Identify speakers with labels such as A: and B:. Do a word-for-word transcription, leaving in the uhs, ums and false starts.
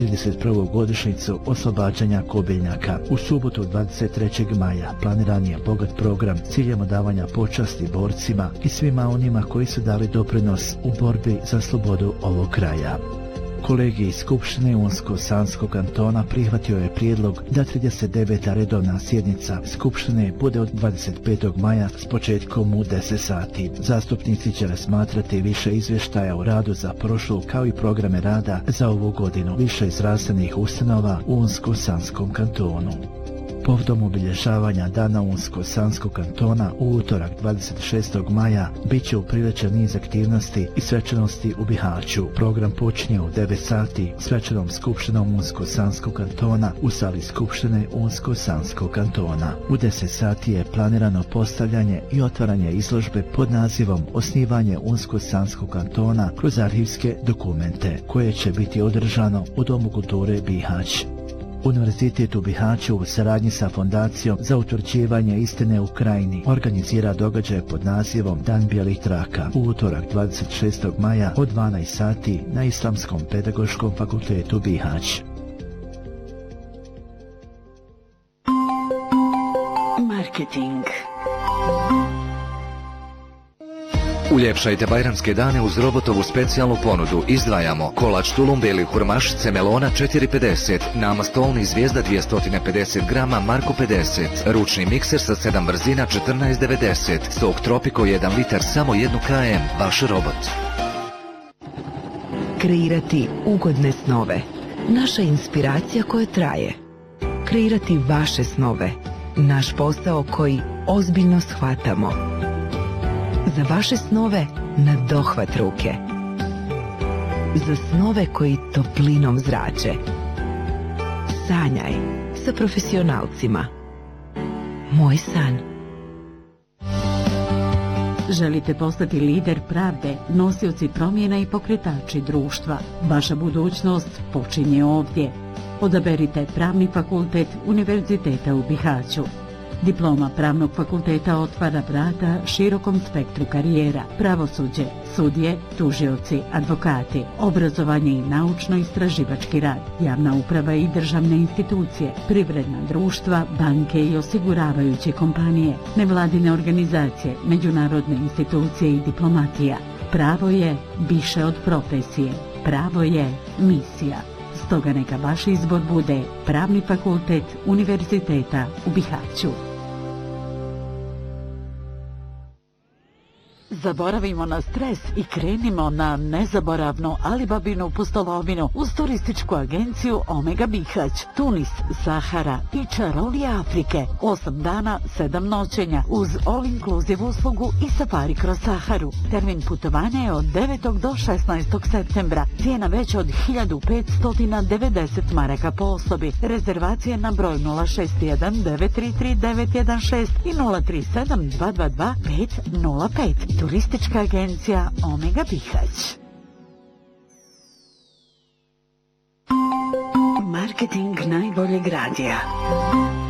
A: trideset prvu godišnjicu oslobađanja Kobilnjaka. U subotu dvadeset trećeg maja planiran je bogat program s ciljem odavanja počasti borcima i svima onima koji su dali doprinos u borbi za slobodu ovog kraja. Kolegij Skupštine Unsko-Sanskog kantona prihvatio je prijedlog da trideset deveta redovna sjednica Skupštine bude od dvadeset petog maja s početkom u deset sati. Zastupnici će razmatrati više izvještaja o radu za prošlu kao i programe rada za ovu godinu više zdravstvenih ustanova u Unsko-Sanskom kantonu. Povodom obilježavanja Dana Unsko-Sanskog kantona u utorak dvadeset šestog maja bit će upriličen niz aktivnosti i svečanosti u Bihaću. Program počinje u devet sati svečanom skupštinom Unsko-Sanskog kantona u sali skupštine Unsko-Sanskog kantona. U deset sati je planirano postavljanje i otvaranje izložbe pod nazivom Osnivanje Unsko-Sanskog kantona kroz arhivske dokumente, koje će biti održano u Domu kulture Bihać. Univerzitet u Bihaću u saradnji sa Fondacijom za utvrđivanje istine u Krajini organizira događaje pod nazivom Dan bijelih traka u utorak dvadeset šestog maja od dvanaest sati na Islamskom pedagoškom fakultetu Bihać.
B: Marketing.
C: Uljepšajte bajramske dane uz robotovu specijalnu ponudu. Izdvajamo kolač tulum beli hurmašice melona četiri pedeset, nama stolni zvijezda dvjesto pedeset grama Marko pedeset, ručni mikser sa sedam brzina četrnaest devedeset, sok Tropico jedan litar samo jedan kilogram, vaš robot.
B: Kreirati ugodne snove. Naša inspiracija koja traje. Kreirati vaše snove. Naš posao koji ozbiljno shvatamo. Za vaše snove na dohvat ruke. Za snove koji toplinom zrače. Sanjaj sa profesionalcima. Moj san.
D: Želite postati lider pravde, nosioci promjena i pokretači društva? Vaša budućnost počinje ovdje. Odaberite Pravni fakultet Univerziteta u Bihaću. Diploma Pravnog fakulteta otvara vrata širokom spektru karijera, pravosuđe, sudije, tužioci, advokati, obrazovanje i naučno-istraživački rad, javna uprava i državne institucije, privredna društva, banke i osiguravajuće kompanije, nevladine organizacije, međunarodne institucije i diplomatija. Pravo je više od profesije, pravo je misija. Stoga neka vaš izbor bude Pravni fakultet Univerziteta u Bihaću. Zaboravimo na stres i krenimo na nezaboravnu Alibabinu pustolovinu uz turističku agenciju Omega Bihać, Tunis, Sahara i čarolije Afrike. Osam dana, sedam noćenja uz all-inclusive uslugu i safari kroz Saharu. Termin putovanja je od devetog do šesnaestog septembra. Cijena veća od hiljadu petsto devedeset maraka po osobi. Rezervacije na broj nula šest jedan devet tri tri devet jedan šest i nula tri sedam dva dva dva pet nula pet. Turistička agencija Omega Bihać. Marketing najboljeg radija.